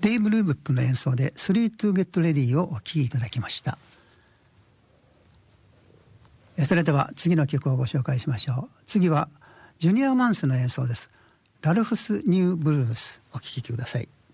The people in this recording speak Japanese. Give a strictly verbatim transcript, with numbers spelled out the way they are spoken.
デイブ・ルーブックの演奏でスリートゥゲットレディをお聴きいただきました。それでは次の曲をご紹介しましょう。次はジュニア・マンスの演奏です。ラルフス・ニュー・ブルース、お聴きください。